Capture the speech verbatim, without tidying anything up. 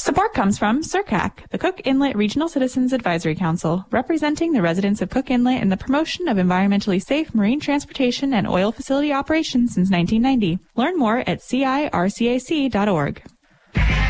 Support comes from C R C A C, the Cook Inlet Regional Citizens Advisory Council, representing the residents of Cook Inlet in the promotion of environmentally safe marine transportation and oil facility operations since nineteen ninety. Learn more at C I R C A C dot org.